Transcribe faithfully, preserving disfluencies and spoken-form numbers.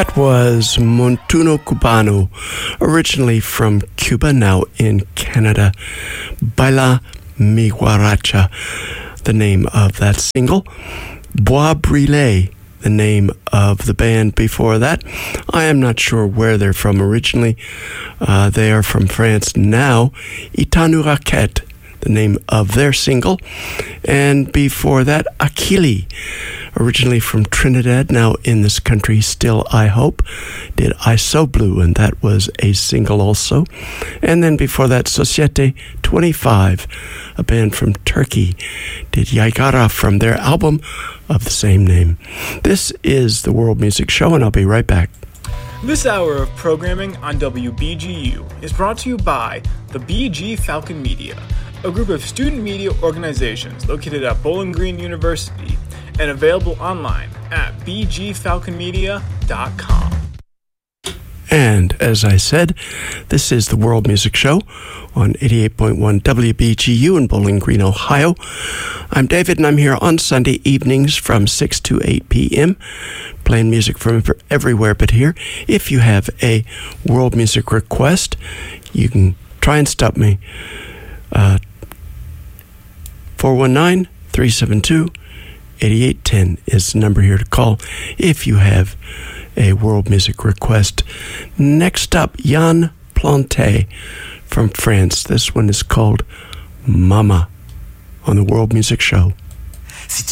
That was Montuno Cubano, originally from Cuba, now in Canada. Baila Mi Guaracha, the name of that single. Bois Brûlés, the name of the band before that. I am not sure where they're from originally. Uh, they are from France now. Itanu Raquette, the name of their single. And before that, Akili, originally from Trinidad, now in this country still, I hope, did I So Blue, and that was a single also. And then before that, Societe twenty-five, a band from Turkey, did Yaygara from their album of the same name. This is the World Music Show, and I'll be right back. This hour of programming on W B G U is brought to you by the B G Falcon Media, a group of student media organizations located at Bowling Green University and available online at b g falcon media dot com. And as I said, this is the World Music Show on eighty-eight point one W B G U in Bowling Green, Ohio. I'm David, and I'm here on Sunday evenings from six to eight p.m., playing music from everywhere but here. If you have a world music request, you can try and stop me. Uh, four one nine, three seven two, eighty-eight one zero is the number here to call if you have a world music request. Next up, Yann Planté from France. This one is called Mama on the World Music Show.